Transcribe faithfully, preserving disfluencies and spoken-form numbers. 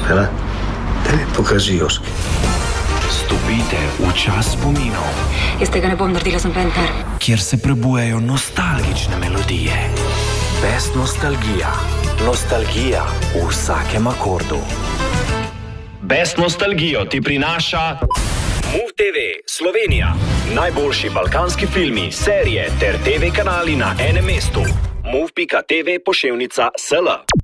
Hela, te pokaži Joški. Stopite v čas spominov. Jaz tega ne bom naredila za noben. Kjer se prebujajo nostalgične melodije. Best nostalgija. Nostalgija v vsakem akordu. Best nostalgijo ti prinaša Move te ve Slovenija. Najboljši balkanski filmi, serije ter te ve kanali na enem mestu. move pika te ve poševnica S L.